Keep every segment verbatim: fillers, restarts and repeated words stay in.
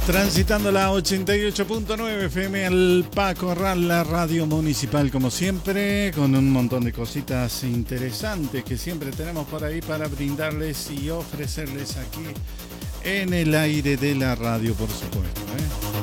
Transitando la ochenta y ocho punto nueve F M Alpacorral, la radio municipal, como siempre, con un montón de cositas interesantes que siempre tenemos por ahí para brindarles y ofrecerles aquí en el aire de la radio, por supuesto, ¿eh?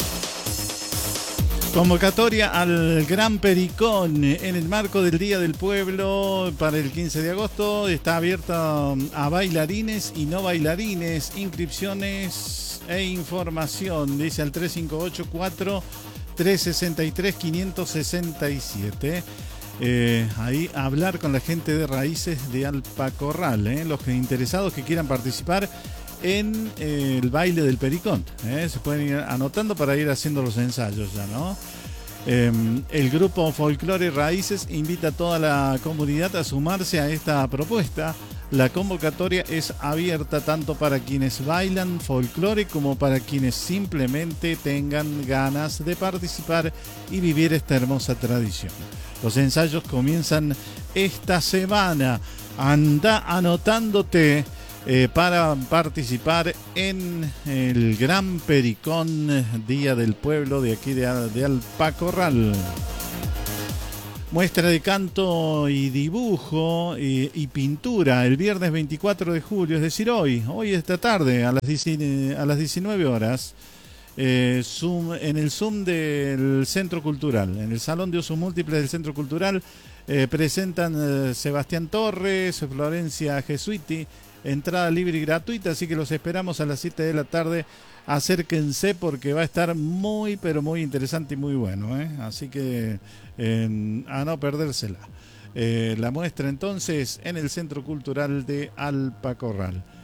Convocatoria al Gran Pericón en el marco del Día del Pueblo para el quince de agosto. Está abierta a bailarines y no bailarines. Inscripciones e información, dice al tres cinco ocho, cuatro tres seis tres, cinco seis siete. Eh, ahí hablar con la gente de Raíces de Alpacorral, ¿eh? Los que, interesados que quieran participar en eh, el baile del Pericón, ¿eh? Se pueden ir anotando para ir haciendo los ensayos ya, ¿no? Eh, el grupo Folclore Raíces invita a toda la comunidad a sumarse a esta propuesta. La convocatoria es abierta tanto para quienes bailan folclore como para quienes simplemente tengan ganas de participar y vivir esta hermosa tradición. Los ensayos comienzan esta semana. Anda anotándote Eh, para participar en el Gran Pericón, Día del Pueblo de aquí de, de Alpacorral. Muestra de canto y dibujo y, y pintura el viernes veinticuatro de julio, es decir, hoy, hoy esta tarde a las, a las diecinueve horas, eh, Zoom, en el Zoom del Centro Cultural, en el Salón de Usos Múltiples del Centro Cultural, eh, presentan eh, Sebastián Torres, Florencia Gesuiti. Entrada libre y gratuita, así que los esperamos a las siete de la tarde. Acérquense porque va a estar muy, pero muy interesante y muy bueno, ¿eh? Así que eh, a no perdérsela. Eh, la muestra entonces en el Centro Cultural de Alpacorral.